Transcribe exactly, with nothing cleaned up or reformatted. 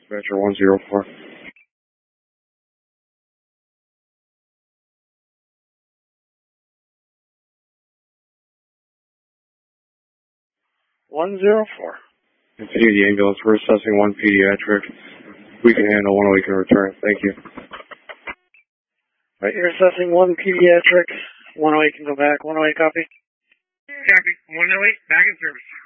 Dispatcher one zero four. one zero four. Continue the ambulance. We're assessing one pediatric. We can handle one awake and return. Thank you. Right, you're assessing one pediatric. One awake can go back. One awake, copy. Copy. One awake, back in service.